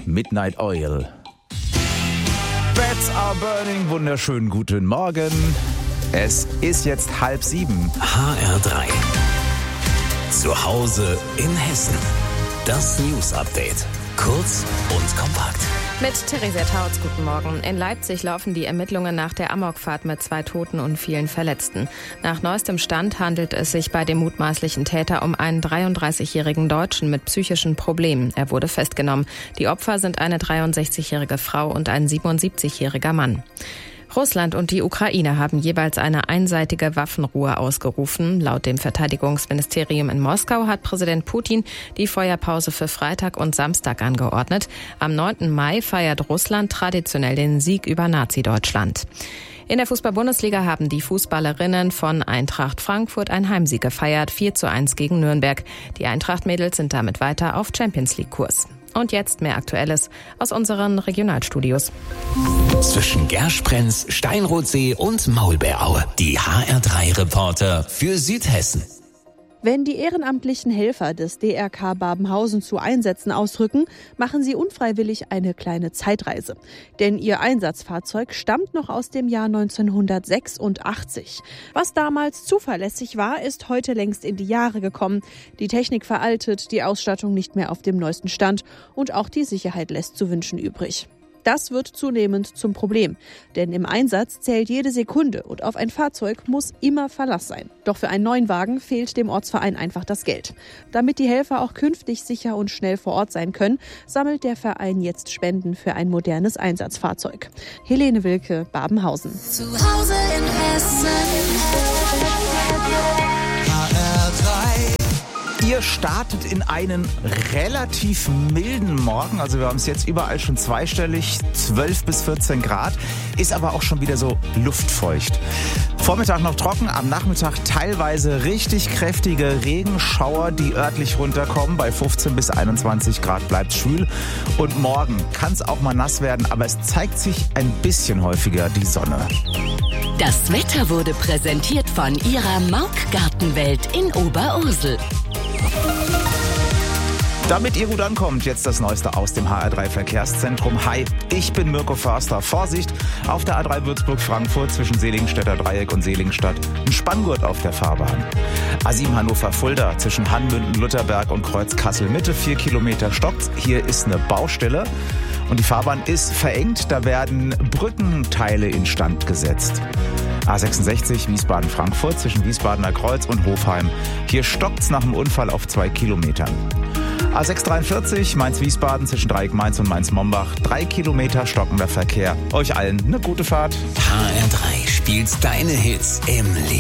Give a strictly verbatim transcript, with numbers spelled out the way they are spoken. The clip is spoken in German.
Midnight Oil. Beds are burning. Wunderschönen guten Morgen. Es ist jetzt halb sieben. H R drei. Zu Hause in Hessen. Das News Update. Kurz und kompakt. Mit Theresa Tautz, guten Morgen. In Leipzig laufen die Ermittlungen nach der Amokfahrt mit zwei Toten und vielen Verletzten. Nach neuestem Stand handelt es sich bei dem mutmaßlichen Täter um einen dreiunddreißigjährigen Deutschen mit psychischen Problemen. Er wurde festgenommen. Die Opfer sind eine dreiundsechzigjährige Frau und ein siebenundsiebzigjähriger Mann. Russland und die Ukraine haben jeweils eine einseitige Waffenruhe ausgerufen. Laut dem Verteidigungsministerium in Moskau hat Präsident Putin die Feuerpause für Freitag und Samstag angeordnet. Am neunten Mai feiert Russland traditionell den Sieg über Nazi-Deutschland. In der Fußball-Bundesliga haben die Fußballerinnen von Eintracht Frankfurt ein Heimsieg gefeiert, vier zu eins gegen Nürnberg. Die Eintracht-Mädels sind damit weiter auf Champions-League-Kurs. Und jetzt mehr Aktuelles aus unseren Regionalstudios. Zwischen Gersprenz, Steinrotsee und Maulbeeraue. Die H R drei Reporter für Südhessen. Wenn die ehrenamtlichen Helfer des D R K Babenhausen zu Einsätzen ausrücken, machen sie unfreiwillig eine kleine Zeitreise. Denn ihr Einsatzfahrzeug stammt noch aus dem Jahr neunzehnhundertsechsundachtzig. Was damals zuverlässig war, ist heute längst in die Jahre gekommen. Die Technik veraltet, die Ausstattung nicht mehr auf dem neuesten Stand und auch die Sicherheit lässt zu wünschen übrig. Das wird zunehmend zum Problem, denn im Einsatz zählt jede Sekunde und auf ein Fahrzeug muss immer Verlass sein. Doch für einen neuen Wagen fehlt dem Ortsverein einfach das Geld. Damit die Helfer auch künftig sicher und schnell vor Ort sein können, sammelt der Verein jetzt Spenden für ein modernes Einsatzfahrzeug. Helene Wilke, Babenhausen. Zu Hause in Hessen. H R drei. Ihr startet in einen relativ milden Morgen, also wir haben es jetzt überall schon zweistellig, zwölf bis vierzehn Grad, ist aber auch schon wieder so luftfeucht. Vormittag noch trocken, am Nachmittag teilweise richtig kräftige Regenschauer, die örtlich runterkommen. Bei fünfzehn bis einundzwanzig Grad bleibt es schwül. Und morgen kann es auch mal nass werden, aber es zeigt sich ein bisschen häufiger die Sonne. Das Wetter wurde präsentiert von Ihrer Mauk Gartenwelt in Oberursel. Damit ihr gut ankommt, jetzt das Neueste aus dem H R drei Verkehrszentrum. Hi, ich bin Mirko Förster. Vorsicht, auf der A drei Würzburg-Frankfurt zwischen Seligenstädter Dreieck und Seligenstadt ein Spanngurt auf der Fahrbahn. A sieben Hannover-Fulda zwischen Hannmünden, Lutherberg und Kreuz Kassel-Mitte, vier Kilometer stockt. Hier ist eine Baustelle und die Fahrbahn ist verengt. Da werden Brückenteile instand gesetzt. A sechsundsechzig Wiesbaden-Frankfurt zwischen Wiesbadener Kreuz und Hofheim. Hier stockt's nach dem Unfall auf zwei Kilometern. A sechshundertdreiundvierzig Mainz-Wiesbaden zwischen Dreieck-Mainz und Mainz-Mombach. Drei Kilometer stockender Verkehr. Euch allen eine gute Fahrt. H R drei spielt deine Hits im Leben.